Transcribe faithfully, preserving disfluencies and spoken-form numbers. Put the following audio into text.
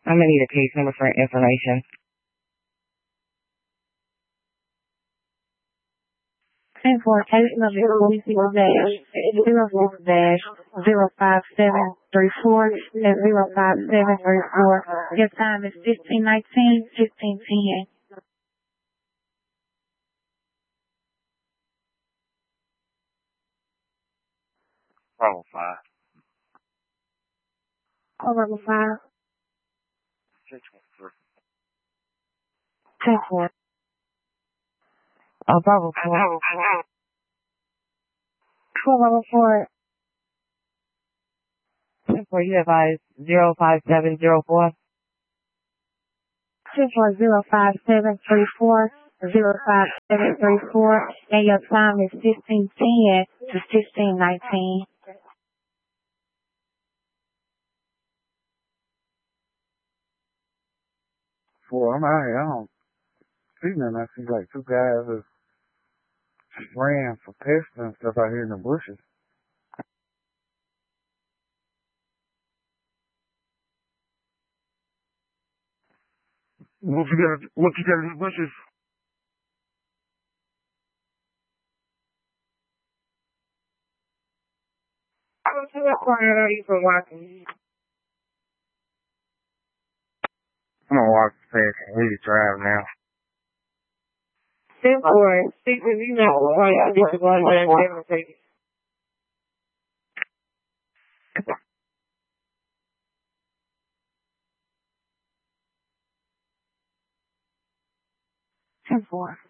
I'm gonna need a case number for information. ten four eight zero dash zero four dash zero five seven three four and zero five seven three four. Your time is fifteen nineteen, fifteen ten. Bravo five. Oh, level five. Six one three. ten four. Oh, Bravo four. Four level four. ten four, you advise zero five seven zero four. ten four zero five seven three four zero five seven three four, and your time is fifteen ten to sixteen nineteen. Well, I'm out here. I don't see nothing. I see like two guys that ran for pests and stuff out here in the bushes. What you got? What you got in the bushes? I don't see what corner are you from watching? I'm gonna walk fast and we can drive now. ten four, six, you know, why I just one way and never take it. ten four.